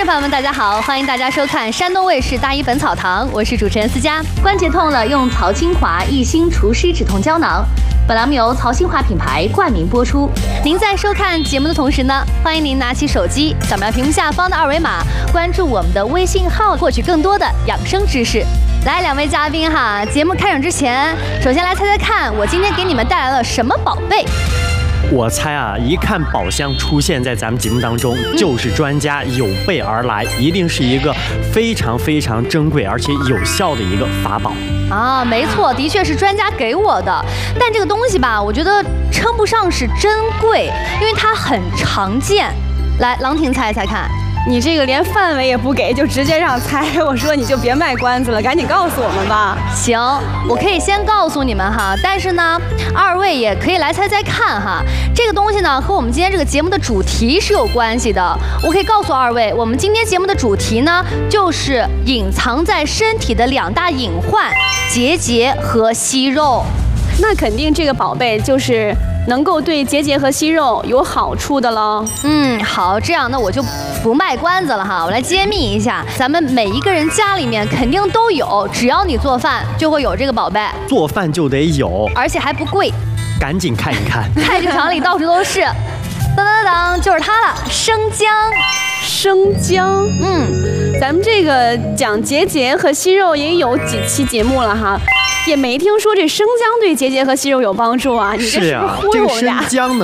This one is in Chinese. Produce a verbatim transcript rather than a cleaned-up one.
众朋友们，大家好，欢迎大家收看山东卫视大医本草堂，我是主持人思佳。关节痛了，用曹清华一心除湿止痛胶囊。本栏目由曹清华品牌冠名播出。您在收看节目的同时呢，欢迎您拿起手机，扫描屏幕下方的二维码，关注我们的微信号，获取更多的养生知识。来，两位嘉宾哈，节目开始之前，首先来猜猜看，我今天给你们带来了什么宝贝？ 我猜啊，一看宝箱出现在咱们节目当中，嗯、就是专家有备而来，一定是一个非常非常珍贵而且有效的一个法宝啊！没错，的确是专家给我的。但这个东西吧，我觉得称不上是珍贵，因为它很常见。来，郎婷猜一猜看。 你这个连范围也不给，就直接让猜，我说你就别卖关子了，赶紧告诉我们吧。 行，我可以先告诉你们哈，但是呢，二位也可以来猜猜看哈。这个东西呢，和我们今天这个节目的主题是有关系的。我可以告诉二位，我们今天节目的主题呢，就是隐藏在身体的两大隐患：结节和息肉。 那肯定这个宝贝就是能够对结节和息肉有好处的喽。 嗯，好，这样那我就不卖关子了哈，我来揭秘一下，咱们每一个人家里面肯定都有，只要你做饭就会有这个宝贝， 做饭就得有， 而且还不贵， 赶紧看一看， 菜市场里到处都是。当当当，就是它了，生姜。 生姜， 嗯， 咱们这个讲结节和息肉也有几期节目了哈。也没听说这生姜对结节和息肉有帮助啊！你这是不是忽悠我俩？ 这个生姜呢，